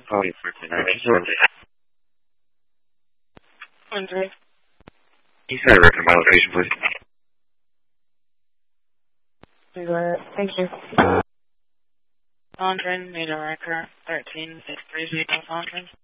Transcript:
calling for tonight. Andre. You said record my location, please. Thank you. Andre, made a record 13630 Andre.